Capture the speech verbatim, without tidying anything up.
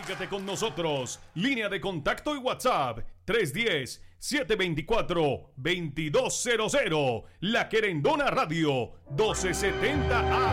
Comunícate con nosotros. Línea de contacto y WhatsApp tres uno cero, siete dos cuatro, dos dos cero cero. La Querendona Radio doce setenta A